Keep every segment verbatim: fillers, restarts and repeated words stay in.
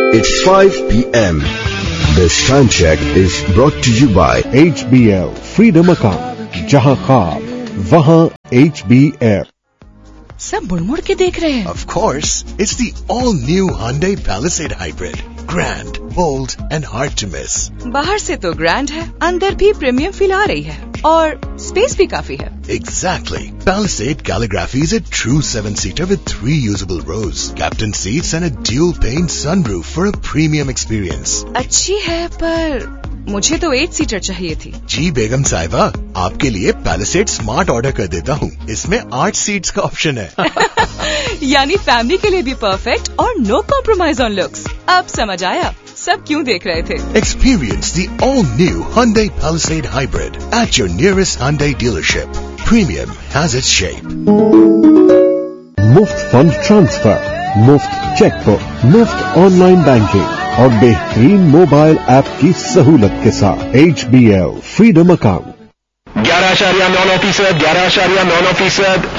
It's five p m This time check is brought to you by H B L Freedom Account. जहां ख्वाब वहां H B L. सब मुड़ मुड़ के देख रहे हैं. Of course, it's the all-new Hyundai Palisade Hybrid. Grand, bold, and hard to miss. बाहर से तो ग्रैंड है, अंदर भी प्रीमियम फील आ रही है और स्पेस भी काफी है. Exactly. Palisade Calligraphy is a true seven-seater with three usable rows, captain seats, and a dual-pane sunroof for a premium experience. अच्छी है पर मुझे तो एट सीटर चाहिए थी. जी बेगम साहिबा, आपके लिए Palisade स्मार्ट ऑर्डर कर देता हूँ. इसमें आठ सीट्स का ऑप्शन है. यानी फैमिली के लिए भी परफेक्ट और नो कॉम्प्रोमाइज ऑन लुक्स. अब समझ आया सब क्यों देख रहे थे. Experience the all-new Hyundai Palisade Hybrid at your nearest Hyundai dealership. Premium has its shape. मुफ्त फंड ट्रांसफर, मुफ्त चेकबुक, मुफ्त ऑनलाइन बैंकिंग और बेहतरीन मोबाइल ऐप की सहूलत के साथ H B L freedom account. ग्यारह आशारिया नौ फीसद ग्यारह आशारिया नौ फीसद.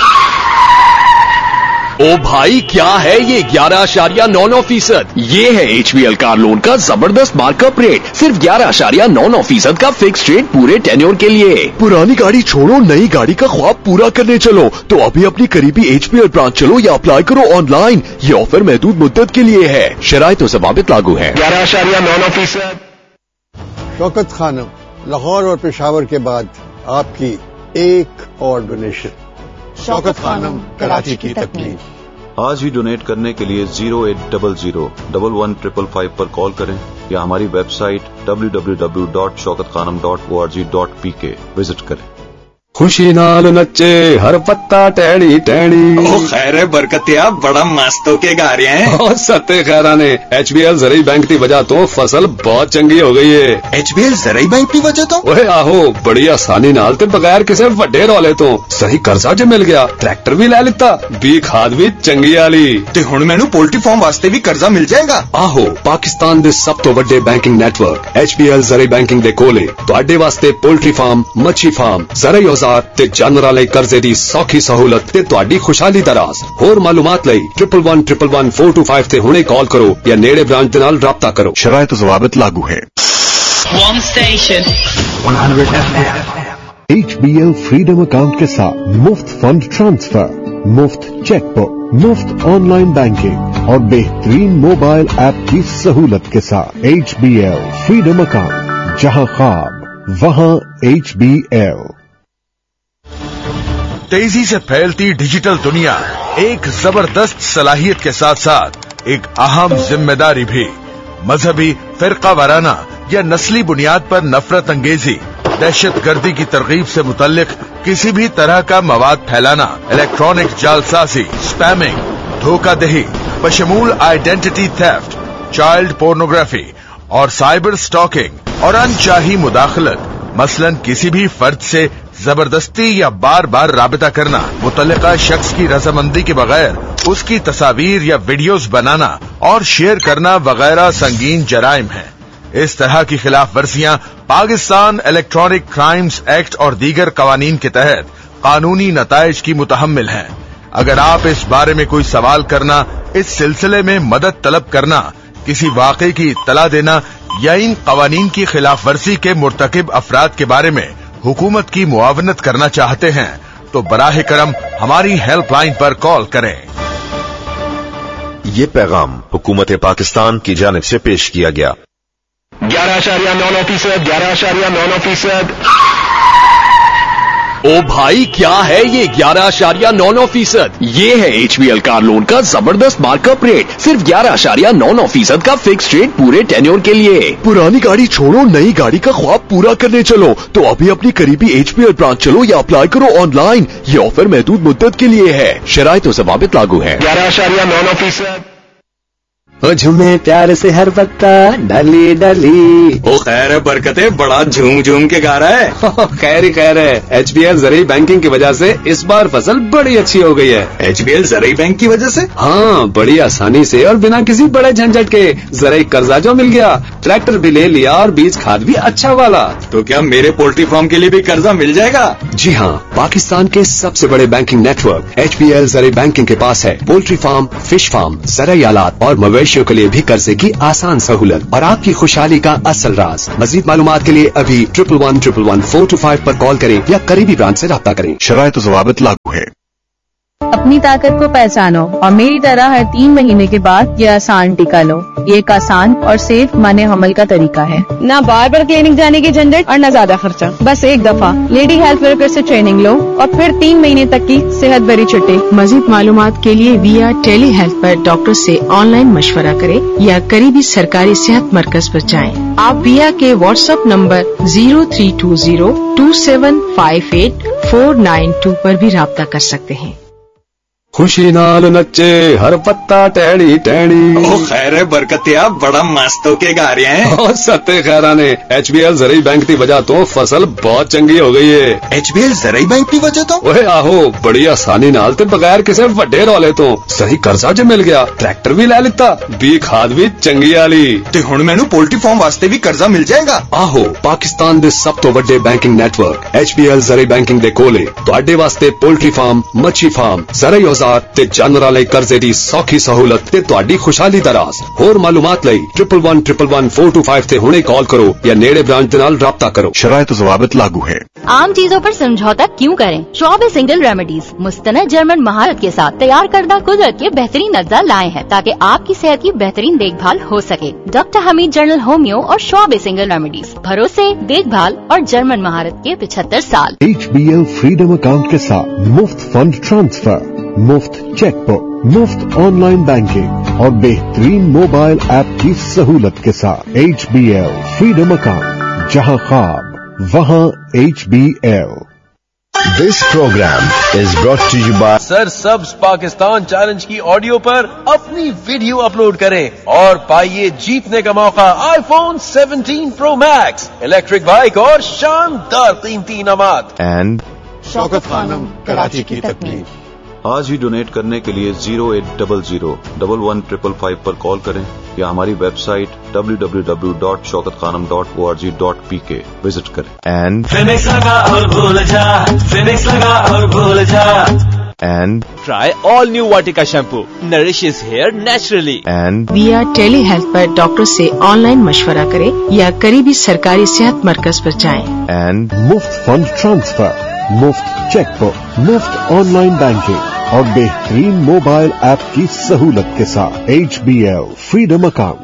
ओ भाई क्या है ये ग्यारह आशारिया नौ नौ फीसद. ये है H B L car loan का जबरदस्त मार्कअप रेट. सिर्फ ग्यारह आशारिया नौ नौ फीसद का फिक्स रेट पूरे टेन्योर के लिए. पुरानी गाड़ी छोड़ो, नई गाड़ी का ख्वाब पूरा करने चलो तो अभी अपनी करीबी एच बी एल ब्रांच चलो या अप्लाई करो ऑनलाइन. ये ऑफर महदूद मुद्दत के लिए है. शराइत और ज़वाबित लागू है. ग्यारह आशारिया नौ नौ फीसद. शौकत खानम, लाहौर और पेशावर के बाद आपकी एक और डोनेशन. शौकत खानम, कराची की तकलीफ. आज ही डोनेट करने के लिए zero eight double zero double one triple five पर कॉल करें या हमारी website W W W dot Shaukat Khanam dot O R G dot P के विजिट करें. खुशी नाल नच्चे हर पत्ता टहनी टहनी. ओ खैर बरकतिया बड़ा मस्त होके गा रहे हैं. और सत्ते खैरा ने एच बी एल ज़राई बैंक की वजह तो फसल बहुत चंगी हो गई है. एच बी एल ज़राई बैंक की वजह तो ओए आहो बड़ी आसानी नाल ते बगैर किसी वड्डे रौले तो सही कर्जा ज मिल गया. ट्रैक्टर भी ले लिता, बी खाद भी चंगी आली. ते हुण मैनू पोल्ट्री फार्म वास्ते भी कर्जा मिल जाएगा. आहो पाकिस्तान दे सब तो वड्डे banking network H B L ज़राई banking दे कोले तुहाडे वास्ते पोल्ट्री फार्म, मच्छी फार्म, ज़राई औजार ते जानवरां लई कर्जे दी सौखी सहूलत ते तुहाडी खुशहाली दा राज. होर मालूमात लई triple one triple one four to five ते हुणे कॉल करो या नेड़े ब्रांच दे नाल राब्ता करो. शराइत और ज़वाबित लागू है. One station one hundred F M. H B L freedom account के साथ मुफ्त फंड ट्रांसफर, मुफ्त चेकबुक, मुफ्त ऑनलाइन बैंकिंग और बेहतरीन मोबाइल ऐप की सहूलत के साथ H B L freedom account. जहां ख्वाब वहां H B L. तेजी से फैलती डिजिटल दुनिया एक जबरदस्त सलाहियत के साथ साथ एक अहम जिम्मेदारी भी. मजहबी, फिरका वाराना या नस्ली बुनियाद पर नफरत अंगेजी, दहशत गर्दी की तरगीब से मुतल्लिक किसी भी तरह का मवाद फैलाना, इलेक्ट्रॉनिक जालसाजी, spamming, धोखाधही, बशमूल identity theft, child pornography और साइबर स्टॉकिंग और अनचाही मुदाखलत, मसलन किसी भी फर्द से जबरदस्ती या बार बार राबिता करना, मुतल्लिका शख्स की रजामंदी के बगैर उसकी तस्वीर या वीडियोस बनाना और शेयर करना वगैरह संगीन जराइम हैं. इस तरह की खिलाफ वर्जियां पाकिस्तान इलेक्ट्रॉनिक क्राइम्स एक्ट और दीगर कवानीन के तहत कानूनी नताइज की मुतहम्मिल हैं. अगर आप इस बारे में कोई सवाल करना, इस सिलसिले में मदद तलब करना, किसी वाक़े की इत्तला देना या इन कवानीन की खिलाफ वर्जी के मुर्तकिब अफराद के बारे में हुकूमत की मुआवनत करना चाहते हैं तो बराह करम हमारी हेल्पलाइन पर कॉल करें. ये पैगाम हुकूमत पाकिस्तान की जानिब से पेश किया गया. ग्यारह आशारिया नौ नौ फीसद ग्यारह आशारिया नौ नौ फीसद. ओ भाई क्या है ये ग्यारह आशारिया नौ नौ फीसद. ये है H B L car loan का जबरदस्त मार्कअप रेट. सिर्फ ग्यारह आशारिया नौ नौ फीसद का फिक्स रेट पूरे टेन्योर के लिए. पुरानी गाड़ी छोड़ो, नई गाड़ी का ख्वाब पूरा करने चलो तो अभी अपनी करीबी एच बी एल ब्रांच चलो या अप्लाई करो ऑनलाइन. ये ऑफर महदूद मुद्दत के लिए है. शराइत और ज़वाबित लागू है. ग्यारह आशारिया नौ नौ फीसद. ओ झूमे प्यार से हर पत्ता डली डली. ओ खैर बरकते बड़ा झूम झूम के गा रहा है. खैर ही खैर है. एच बी एल ज़राई बैंकिंग की वजह से इस बार फसल बड़ी अच्छी हो गई है. एच बी एल ज़राई बैंक की वजह से? हाँ, बड़ी आसानी से और बिना किसी बड़े झंझट के ज़राई कर्जा जो मिल गया. ट्रैक्टर भी ले लिया और बीज खाद भी अच्छा वाला. तो क्या मेरे पोल्ट्री फार्म के लिए भी कर्जा मिल जाएगा? जी हाँ, पाकिस्तान के सबसे बड़े banking network H B L ज़राई banking के पास है पोल्ट्री फार्म, फिश फार्म, ज़राई आलात और मवेशी मवेशियों के लिए भी कर्जे की आसान सहूलत और आपकी खुशहाली का असल राज। मजीद मालूमात के लिए अभी triple one triple one four to five पर कॉल करें या करीबी ब्रांच से राब्ता करें। शराइत और ज़वाबित लागू है। अपनी ताकत को पहचानो और मेरी तरह हर तीन महीने के बाद ये आसान टीका लो। ये एक आसान और सेफ माने हमल का तरीका है। न बार बार क्लिनिक जाने की झंझट और न ज्यादा खर्चा। बस एक दफा लेडी हेल्थ वर्कर से ट्रेनिंग लो और फिर तीन महीने तक की सेहत भरी छुट्टी। मजीद मालूमात के लिए विया टेली हेल्थ पर डॉक्टर से ऑनलाइन मशवरा करें या करीबी सरकारी सेहत मरकज पर जाएं। आप विया के WhatsApp number zero three to zero to seven five eight four nine to पर भी राब्ता कर सकते हैं। खुशी नाल नच्चे हर पत्ता टहनी टहनी। ओ खैर बरकतिया बड़ा मस्त होके गा रहे हैं। और सत्ते खैरा ने एच बी एल ज़राई बैंक की वजह तो फसल बहुत चंगी हो गई है। एच बी एल ज़राई बैंक की वजह तो ओए आहो बड़ी आसानी नाल ते बगैर किसी वड्डे रौले तो सही कर्जा ज मिल गया। ट्रैक्टर भी ले लिता, बी खाद भी चंगी आली ते हुण मैनू पोल्ट्री फार्म वास्ते भी कर्जा मिल जाएगा। आहो पाकिस्तान दे सब तो वड्डे banking network H B L ज़राई banking दे कोले तुहाडे वास्ते पोल्ट्री फार्म, मच्छी फार्म, ज़राई औजार ते जानवरां लई कर्जे दी सौखी सहूलत ते तुहाडी खुशहाली दा राज। होर मालूमात लई triple one triple one four to five ते हुणे कॉल करो या नेड़े ब्रांच दे नाल राब्ता करो। शराइत और ज़वाबित लागू है। आम चीजों पर समझौता क्यों करें? शॉप सिंगल रेमेडीज मुस्तनद जर्मन महारत के साथ तैयार करदा कुदरत के बेहतरीन अज्जा लाए हैं ताकि आपकी सेहत की बेहतरीन देखभाल हो सके। डॉक्टर हमीद जनरल होमियो और शॉप सिंगल रेमेडीज, भरोसे, देखभाल और जर्मन महारत के पिछहत्तर साल। H B L freedom account के साथ मुफ्त फंड ट्रांसफर, मुफ्त चेकबुक, मुफ्त ऑनलाइन बैंकिंग और बेहतरीन मोबाइल ऐप की सहूलत के साथ H B L freedom account, जहां ख्वाब वहां H B L. This program is brought to you by sir subs Pakistan challenge की ऑडियो पर अपनी वीडियो अपलोड करें और पाइए जीतने का मौका iPhone seventeen pro max, electric bike और शानदार कीमती इनामात। एंड शौकत खानम कराची की तकमील। आज ही डोनेट करने के लिए zero eight double zero double one triple five पर कॉल करें या हमारी website W W W dot Shaukat Khanam dot O R G dot P के विजिट करें। एंड फिनिक्स लगा और भूल जा, फिनिक्स लगा और भूल जा। And try all new Vatika shampoo, nourishes hair naturally. And विया टेली हेल्थ पर डॉक्टर से ऑनलाइन मशवरा करें या करीबी सरकारी सेहत मरकज पर जाएं। एंड मुफ्त फंड ट्रांसफर, मुफ्त चेकबुक, मुफ्त ऑनलाइन बैंकिंग और बेहतरीन मोबाइल ऐप की सहूलत के साथ H B L freedom account.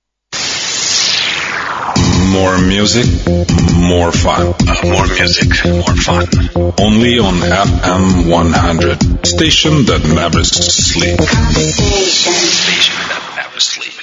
More music, more fun. More music, more fun. Only on F M one hundred. Station that never sleeps. Station that never sleeps.